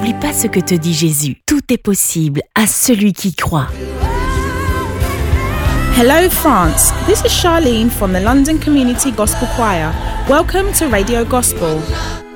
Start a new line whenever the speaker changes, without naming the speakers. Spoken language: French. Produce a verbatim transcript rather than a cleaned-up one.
N'oublie pas ce que te dit Jésus. Tout est possible à celui qui croit.
Hello France, this is Charlene from the London Community Gospel Choir. Welcome to Radio Gospel.